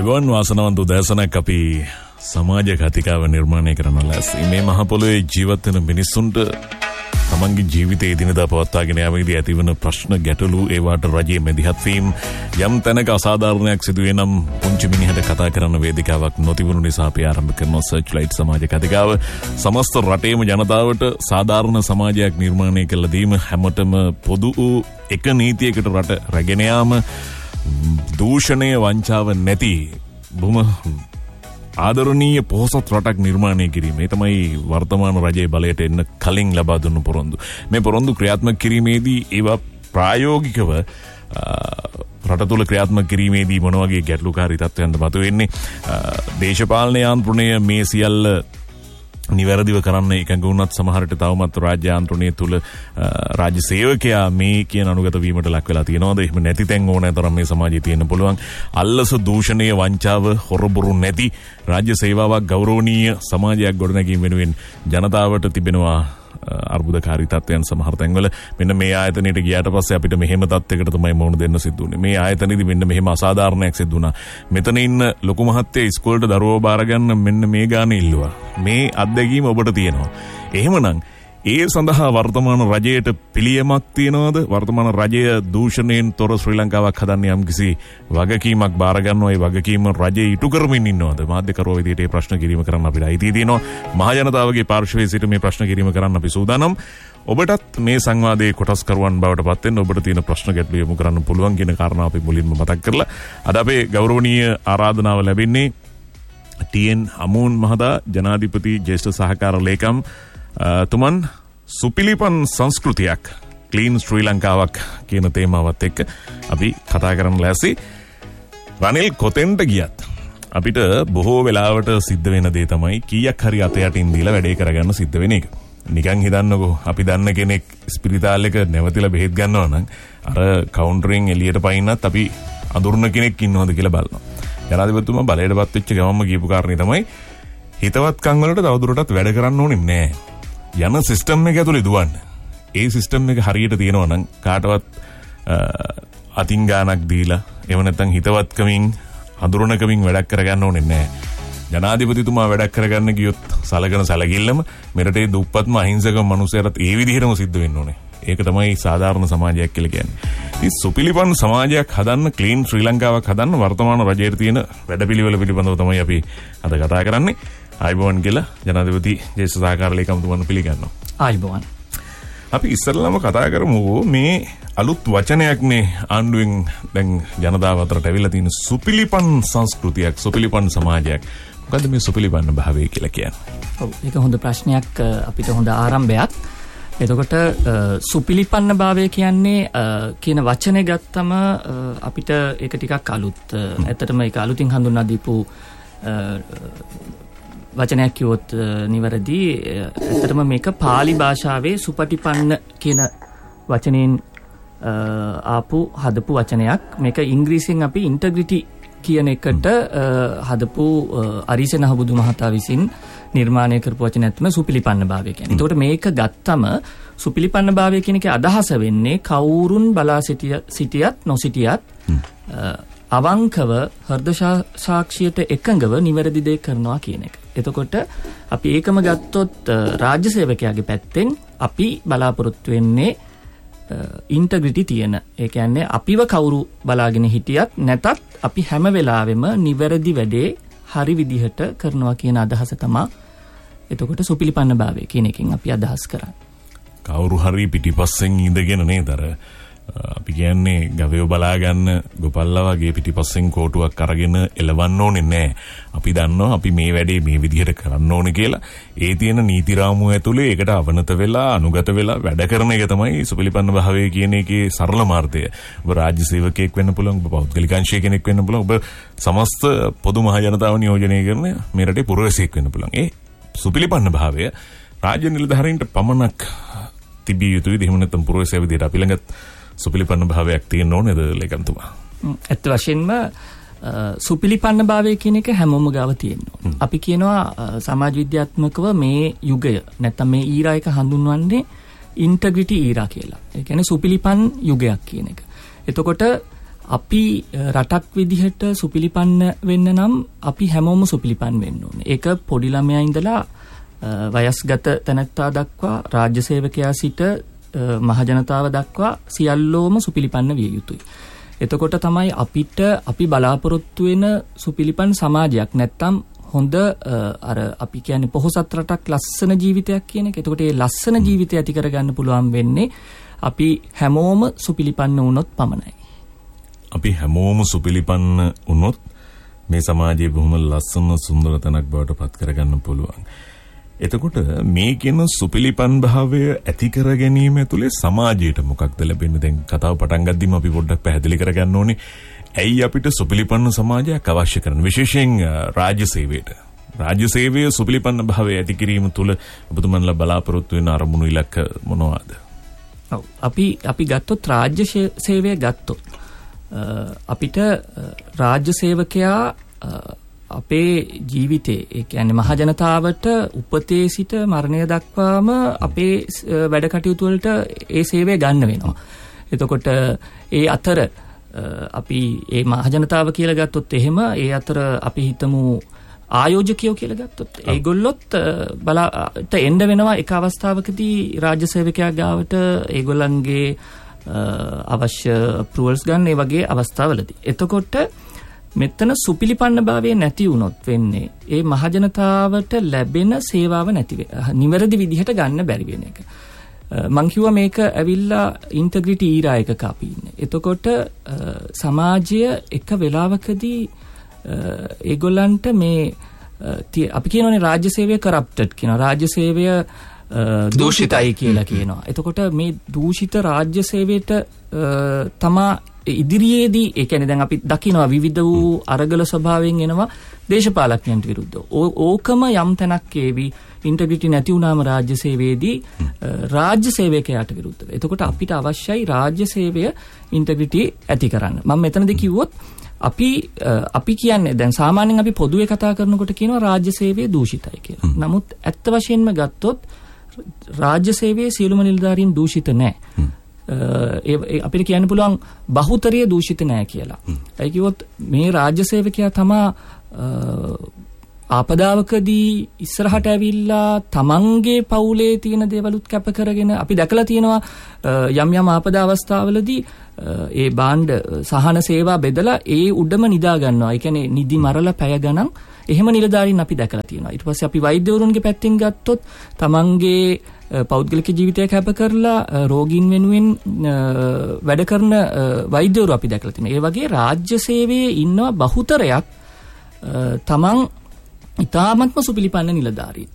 Ivan වාසනාවන්ත උදෑසනක් අපි සමාජ කතිකාව නිර්මාණය කරන ලැස්ති. මේ මහ පොළොවේ ජීවත් වෙන මිනිස්සුන්ට තමන්ගේ ජීවිතයේ දිනදා පවත්වාගෙන යාමේදී ඇතිවන ප්‍රශ්න ගැටලු ඒවාට රජයේ මැදිහත් වීම යම් තැනක අසාධාරණයක් සිදුවේ නම් පුංචි මිනිහට කතා කරන්න වේදිකාවක් නොතිබුණු නිසා අපි ආරම්භ කරන සර්ච්ලයිට් සමාජ කතිකාව සමස්ත රටේම ජනතාවට සාධාරණ සමාජයක් නිර්මාණය කළ දීම හැමතෙම පොදු වූ එක නීතියකට රට රැගෙන යාම දූෂණය වංචාව නැති බොහොම ආදරණීය පොහොසත් රටක් නිර්මාණය කිරීම. මේ තමයි වර්තමාන රජයේ බලයට එන්න කලින් ලබා දුන්නු පොරොන්දු. මේ පොරොන්දු ක්‍රියාත්මක කිරීමේදී ඒවා ප්‍රායෝගිකව රට තුළ ක්‍රියාත්මක කිරීමේදී මොන වගේ ගැටලුකාරී තත්ත්වයන්ද මතුවෙන්නේ? දේශපාලන යාන්ත්‍රණය මේ සියල්ල නිවැරදිව කරන්න එකඟ වුණත් සමහරට තවමත් රාජ්‍ය යාන්ත්‍රණය තුළ රාජ්‍ය සේවකයා මේ කියන අනුගත වීමට ලක් වෙලා තියෙනවද? එහෙම නැති තැන් ඕනෑ තරම් මේ සමාජයේ තියෙන්න පුළුවන්. අල්ලස දූෂණය වංචාව හොරබොරු නැති රාජ්‍ය සේවාවක් ගෞරවනීය සමාජයක් ගොඩනැගීම වෙනුවෙන් ජනතාවට තිබෙනවා අර්බුදකාරී තත්ත්වයන් සමහර තැන්වල. මෙන්න මේ ආයතනයට ගියාට පස්සේ අපිට මෙහෙම තත්ත්වයකට තමයි මුහුණ දෙන්න සිද්ධ වුනේ. මේ ආයතනෙදි මෙන්න මෙහෙම අසාධාරණයක් සිද්ධ වුණා. මෙතන ඉන්න ලොකු මහත්තයා ඉස්කෝලේට දරුවෝ බාර ගන්න මෙන්න මේ ගානේ ඉල්ලුවා. මේ අත්දැකීම ඔබට තියෙනවා. එහෙමනම් ඒ සඳහා වර්තමාන රජයට පිළියමක් තියනවද? වර්තමාන රජය දූෂණයෙන් තොර ශ්‍රී ලංකාවක් හදන්න යම්කිසි වගකීමක් බාර ගන්නවා. ඒ වගකීම රජය ඉටු කරමින් ඉන්නවද? මාධ්‍යකරුවෝ විදිහට මේ ප්‍රශ්න කිරීම කරන්න අපිට අයිතිය තියෙනවා. මහ ජනතාවගේ පාර්ශවයේ සිට මේ ප්‍රශ්න කිරීම කරන්න අපි සූදානම්. ඔබටත් මේ සංවාදයේ කොටස්කරුවන් බවට පත් වෙන්න ඔබට තියෙන ප්‍රශ්න ගැටළු යොමු කරන්න පුළුවන් කියන කාරණාව අපි මුලින්ම මතක් කරලා අද අපේ ගෞරවනීය ආරාධනාව ලැබෙන්නේ TN අමෝන් මහතා ජනාධිපති ජ්‍යෙෂ්ඨ සහකාර ලේකම් තුමන් සුපිලිපන් සංස්කෘතියක් ක්ලීන් ශ්‍රී ලංකාවක් කියන තේමාවත් එක්ක අපි කතා කරන්න ලෑස්ති. රනිල් කොතෙන්ට ගියත් අපිට බොහෝ වෙලාවට සිද්ධ වෙන දේ තමයි කීයක් හරි අත යටින් දීලා වැඩේ කරගන්න සිද්ධ වෙන එක. නිකන් හිතන්නකෝ අපි දන්න කෙනෙක් ස්පිරිතාලෙක නැවතිලා බෙහෙත් ගන්නවා නම් අර කවුන්ටරින් එළියට පයින්නත් අපි අඳුරන කෙනෙක් ඉන්නවද කියලා බලනවා. ජනාධිපතිතුමා බලයටපත් වෙච්ච ගමන්ම කියපු කාරණේ තමයි හිතවත්කම් වලට තවදුරටත් වැඩ කරන්න ඕනේ නැහැ. යන සිස්ටම් එක ඇතුලේ දුවන්න. ඒ සිස්ටම් එක හරියට තියෙනවා නම් කාටවත් අතින් ගානක් දීලා එහෙම නැත්නම් හිතවත්කමින් අඳුරනකමින් වැඩක් කරගන්න ඕනේ නැහැ. ජනාධිපතිතුමා වැඩක් කරගන්න ගියොත් සලකන සැලකිල්ලම මෙරටේ දුප්පත්ම අහිංසක මිනිස්සුන්ට ඒ විදිහටම සිද්ධ වෙන්න ඕනේ. ඒක තමයි සාධාරණ සමාජයක් කියලා කියන්නේ. ඉතින් සුපිලිපන් සමාජයක් හදන්න ක්ලීන් ශ්‍රී ලංකාවක් හදන්න වර්තමාන රජයේ තියෙන වැඩපිළිවෙල පිළිබඳව තමයි අපි අද කතා කරන්නේ. ආයිබෝන් කියලා ජනාධිපති ජ්‍යෙෂ්ඨ සහකාර ලේකම්තුමන් පිළිගන්නවා. ආයිබෝන්. අපි ඉස්සෙල්ලාම කතා කරමු මේ අලුත් වචනයක්නේ ආණ්ඩුවෙන් දැන් ජනතාව අතරට ඇවිල්ලා තියෙන සුපිලිපන් සංස්කෘතියක් සුපිලිපන් සමාජයක්. මොකද්ද මේ සුපිලිපන්න භාවය කියලා කියන්නේ? ඔව් ඒක හොඳ ප්‍රශ්නයක් අපිට හොඳ ආරම්භයක්. එතකොට සුපිලිපන්න භාවය කියන්නේ කියන වචනේ ගත්තම අපිට ඒක ටිකක් අලුත්. ඇත්තටම ඒක අලුතින් හඳුන්වා දීපු වචනයක් කිව්වොත් නිවැරදි. ඇත්තටම මේක පාලි භාෂාවේ සුපටිපන්න කියන වචනෙන් ආපු හදපු වචනයක්. මේක ඉංග්‍රීසියෙන් අපි ඉන්ටග්‍රිටි කියන එකට හදපු අරිසෙනහ බුදු මහතා විසින් නිර්මාණය කරපු වචනයක් තමයි සුපිලිපන්න භාවය කියන්නේ. ඒකට මේක ගත්තම සුපිලිපන්න භාවය කියන එකේ අදහස වෙන්නේ කවුරුන් බලා සිටියත් නොසිටියත් අවංකව හෘද සාක්ෂියට එකඟව නිවැරදි දේ කරනවා කියන එක. එතකොට අපි ඒකම ගත්තොත් රාජ්‍ය සේවකයාගේ පැත්තෙන් අපි බලාපොරොත්තු වෙන්නේ ඉන්ටග්‍රිටි තියෙන. ඒ කියන්නේ අපිව කවුරු බලාගෙන හිටියත් නැතත් අපි හැම වෙලාවෙම නිවැරදි වැඩේ හරි විදිහට කරනවා කියන අදහස තමයි එතකොට සුපිලිපන්න භාවය කියන එකෙන් අපි අදහස් කරන්නේ. කවුරු හරි පිටිපස්සෙන් ඉඳගෙන නේද අර අපි කියන්නේ ගවයෝ බලා ගන්න ගොපල්ලා වගේ පිටිපස්සෙන් කෝටුවක් අරගෙන එලවන්න ඕනේ නැහැ. අපි දන්නවා අපි මේ වැඩේ මේ විදිහට කරන්න ඕනේ කියලා. ඒ තියෙන නීති රාමුව ඇතුලේ ඒකට අවනත වෙලා අනුගත වෙලා වැඩ කරන එක තමයි සුපිලිපන්න භාවය කියන එකේ සරල මාර්ගය. ඔබ රාජ්‍ය සේවකයෙක් වෙන්න පුළුවන්, ඔබ පෞද්ගලික අංශය කෙනෙක් වෙන්න පුළුවන්, ඔබ සමස්ත පොදු මහ ජනතාව නියෝජනය කරන මේ රටේ පුරවැසියෙක් වෙන්න පුළුවන්. ඒ සුපිලිපන්න භාවය රාජ්‍ය නිලධාරීන්ට පමණක් තිබිය යුතුයි. එහෙම නැත්නම් පුරවැසියා විදිහට අපි ළඟ සුපිලිපන්න භාවයක් තියෙන්න ඕනේද ලේකම්තුමා? ඇත්ත වශයෙන්ම සුපිලිපන්න භාවය කියන එක හැමෝම ගාව තියෙනවා. අපි කියනවා සමාජ විද්‍යාත්මකව මේ යුගය නැත්නම් මේ ඊරා එක හඳුන්වන්නේ ඉන්ටග්‍රිටි ඊරා කියලා. ඒ කියන්නේ සුපිලිපන් යුගයක් කියන එක. එතකොට අපි රටක් විදිහට සුපිලිපන්න වෙන්න නම් අපි හැමෝම සුපිලිපන් වෙන්න ඕනේ. ඒක පොඩි ළමයා ඉඳලා වයස්ගත තැනැත්තා දක්වා රාජ්‍ය සේවකයා සිට මහජනතාව දක්වා සියල්ලෝම සුපිලිපන්න විය යුතුයි. එතකොට තමයි අපිට අපි බලාපොරොත්තු වෙන සුපිලිපන් සමාජයක් නැත්තම් හොඳ අර අපි කියන්නේ පොහොසත් රටක් ලස්සන ජීවිතයක් කියන එක. එතකොට මේ ලස්සන ජීවිතය ඇති කරගන්න පුළුවන් වෙන්නේ අපි හැමෝම සුපිලිපන්න වුණොත් පමණයි. අපි හැමෝම සුපිලිපන්න වුණොත් මේ සමාජයේ බොහොම ලස්සන සුන්දර තැනක් බවට පත් කරගන්න පුළුවන්. එතකොට මේ කියන සුපිලිපන් භාවය ඇති කර ගැනීම ඇතුලේ සමාජයට මොකක්ද ලැබෙන්නේ? දැන් කතාව පටන් ගද්දිම අපි පොඩ්ඩක් පැහැදිලි කරගන්න ඕනේ. ඇයි අපිට සුපිලිපන්න සමාජයක් අවශ්‍ය කරන්නේ? විශේෂයෙන් රාජ්‍ය සේවයට. රාජ්‍ය සේවයේ සුපිලිපන්න භාවය ඇති කිරීම තුළ ඔබතුමන්ලා බලාපොරොත්තු වෙන අරමුණු ඉලක්ක මොනවාද? ඔව් අපි ගත්තොත් රාජ්‍ය සේවය ගත්තොත් අපිට රාජ්‍ය සේවකයා අපේ ජීවිතේ ඒ කියන්නේ මහජනතාවට උපතේ සිට මරණය දක්වාම අපේ වැඩ කටයුතු වලට ඒ සේවය ගන්න වෙනවා. එතකොට ඒ අතර අපි ඒ මහජනතාව කියලා ගත්තොත් එහෙම ඒ අතර අපි හිතමු ආයෝජකයෝ කියලා ගත්තොත් ඒගොල්ලොත් බලාට එන්න වෙනවා එක අවස්ථාවකදී රාජ්‍ය සේවකයා ගාවට ඒගොල්ලන්ගේ අවශ්‍ය අප්‍රූවල්ස් ගන්න ඒ වගේ අවස්ථාවලදී. එතකොට මෙතන සුපිලිපන්න භාවය නැති වුණොත් වෙන්නේ ඒ මහජනතාවට ලැබෙන සේවාව නිවැරදි විදිහට ගන්න බැරි වෙන එක. මං කිව්වා මේක ඇවිල්ලා ඉන්ටග්‍රිටි ඊරා එකක අපි ඉන්නේ. එතකොට සමාජය එක වෙලාවකදී ඒගොල්ලන්ට මේ අපි කියනවානේ රාජ්‍ය සේවය කරප්ටඩ් කියනවා. රාජ්‍ය සේවය දූෂිතයි කියලා කියනවා. එතකොට මේ දූෂිත රාජ්‍ය සේවයට තමා ඉදිරියේදී ඒ කියන්නේ දැන් අපි දකිනවා විවිධ වූ අරගල ස්වභාවයෙන් එනවා දේශපාලකයන්ට විරුද්ධව. ඕකම යම් තැනක් ඒවි ඉන්ටග්‍රිටි නැති වුණාම රාජ්‍ය සේවයේදී රාජ්‍ය සේවකයාට විරුද්ධව. එතකොට අපිට අවශ්‍යයි රාජ්‍ය සේවය ඉන්ටග්‍රිටි ඇති කරන්න. මම මෙතනදී කිව්වොත් අපි කියන්නේ දැන් සාමාන්‍යයෙන් අපි පොදුවේ කතා කරනකොට කියනවා රාජ්‍ය සේවය දූෂිතයි කියලා. නමුත් ඇත්ත වශයෙන්ම ගත්තොත් රාජ්‍ය සේවයේ සියලුම නිලධාරීන් දූෂිත නැහැ. අපිට කියන්න පුළුවන් බහුතරය දූෂිත නැහැ කියලා. ඒ කිව්වොත් මේ රාජ්‍ය සේවකයා තමා ආපදාවකදී ඉස්සරහට ඇවිල්ලා තමන්ගේ පවුලේ තියෙන දේවලුත් කැප කරගෙන අපි දැකලා තියෙනවා යම් ආපදා අවස්ථාවලදී ඒ භාණ්ඩ සහන සේවා බෙදලා ඒ උඩම නිදා ගන්නවා. ඒ කියන්නේ නිදි මරලා පැය ගණන් එහෙම නිලධාරීන් අපි දැකලා තියෙනවා. ඊට පස්සේ අපි වෛද්‍යවරුන්ගේ පැත්තෙන් ගත්තොත් තමන්ගේ පෞද්ගලික ජීවිතය කැප කරලා රෝගීන් වෙනුවෙන් වැඩ කරන වෛද්‍යවරු අපි දැකලා තියෙනවා. ඒ වගේ රාජ්‍ය සේවයේ ඉන්නවා බහුතරයක් තමන් ඉතාමත්ම සුපිලිපන්න නිලධාරීන්.